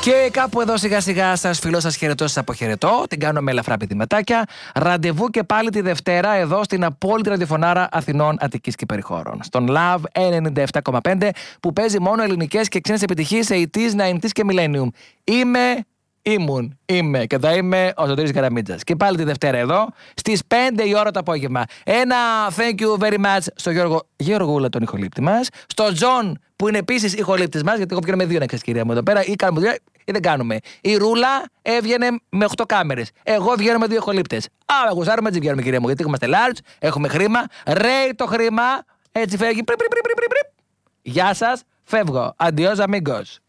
Και κάπου εδώ σιγά σιγά σας φιλώ, σας χαιρετώ, σας αποχαιρετώ. Την κάνω με ελαφρά πηδηματάκια. Ραντεβού και πάλι τη Δευτέρα εδώ στην απόλυτη ραδιοφωνάρα Αθηνών, Αττικής και Περιχώρων. Στον Love 97,5 που παίζει μόνο ελληνικές και ξένες επιτυχίες 80s, 90s και Millennium. Είμαι και θα είμαι ο Σωτήρης Καραμίτσας. Και πάλι τη Δευτέρα εδώ, στις 5 η ώρα το απόγευμα. Ένα thank you very much στο Γιώργο Γεωργούλα, τον ηχολήπτη μας. Στο Τζον, που είναι επίσης ηχολήπτης μας, γιατί εγώ πηγαίνω με δύο νέξες, κυρία μου, εδώ πέρα. Ή κάνουμε δύο, ή δεν κάνουμε. Η Ρούλα έβγαινε με 8 κάμερες. Εγώ βγαίνω με 2 ηχολήπτες. Γουσάρουμε, έτσι βγαίνουμε, κυρία μου, γιατί είμαστε large, έχουμε χρήμα. Ρέει το χρήμα, έτσι φεύγει. Γεια σας, φεύγω. Adios amigos.